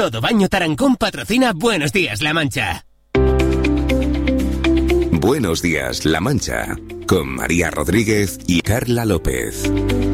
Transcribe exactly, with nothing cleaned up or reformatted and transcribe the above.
Todo Baño Tarancón patrocina Buenos Días, La Mancha. Buenos Días, La Mancha, con María Rodríguez y Carla López.